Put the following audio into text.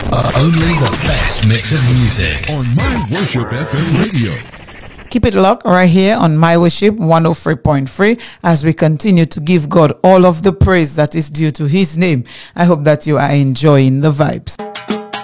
Only the best mix of music on My Worship FM radio. Keep it locked right here on My Worship 103.3 as we continue to give God all of the praise that is due to his name. I hope that you are enjoying the vibes.